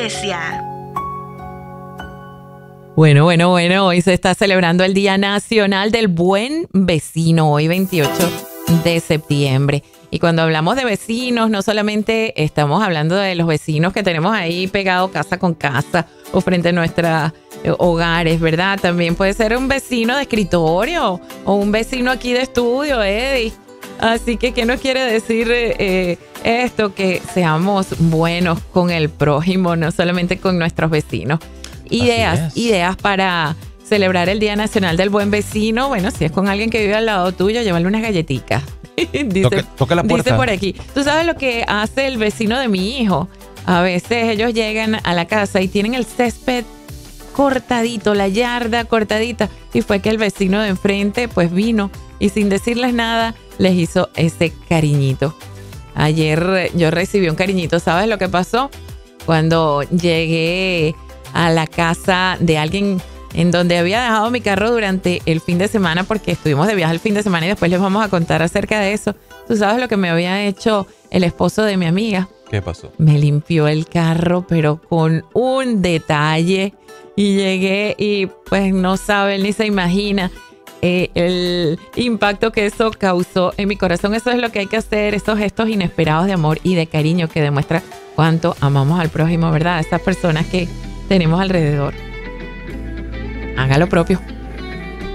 iglesia. Bueno, hoy se está celebrando el Día Nacional del Buen Vecino, hoy 28 de septiembre. Y cuando hablamos de vecinos, no solamente estamos hablando de los vecinos que tenemos ahí pegados casa con casa o frente a nuestros hogares, ¿verdad? También puede ser un vecino de escritorio o un vecino aquí de estudio, Eddie. Así que, ¿qué nos quiere decir esto? Que seamos buenos con el prójimo, no solamente con nuestros vecinos. Ideas para celebrar el Día Nacional del Buen Vecino. Bueno, si es con alguien que vive al lado tuyo, llévale unas galletitas. Toca la puerta. Dice por aquí. ¿Tú sabes lo que hace el vecino de mi hijo? A veces ellos llegan a la casa y tienen el césped cortadito, la yarda cortadita. Y fue que el vecino de enfrente pues vino y sin decirles nada les hizo ese cariñito. Ayer yo recibí un cariñito. ¿Sabes lo que pasó? Cuando llegué a la casa de alguien en donde había dejado mi carro durante el fin de semana, porque estuvimos de viaje el fin de semana y después les vamos a contar acerca de eso. ¿Tú sabes lo que me había hecho el esposo de mi amiga? ¿Qué pasó? Me limpió el carro, pero con un detalle. Y llegué y pues no sabe ni se imagina el impacto que eso causó en mi corazón. Eso es lo que hay que hacer, esos gestos inesperados de amor y de cariño que demuestra cuánto amamos al prójimo, ¿verdad? Esas personas que tenemos alrededor. Haga lo propio.